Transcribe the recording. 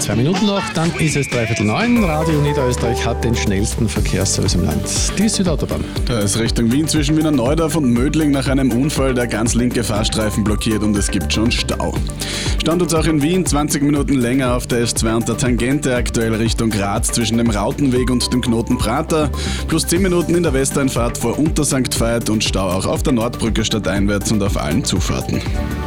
2 Minuten noch, dann ist es 8:45. Radio Niederösterreich hat den schnellsten Verkehrsservice im Land. Die Südautobahn. Da ist Richtung Wien zwischen Wiener Neudorf und Mödling nach einem Unfall der ganz linke Fahrstreifen blockiert und es gibt schon Stau. Stand uns auch in Wien 20 Minuten länger auf der S2 und der Tangente, aktuell Richtung Graz zwischen dem Rautenweg und dem Knoten Prater, plus 10 Minuten in der Westeinfahrt vor Untersankt Veit und Stau auch auf der Nordbrücke stadteinwärts und auf allen Zufahrten.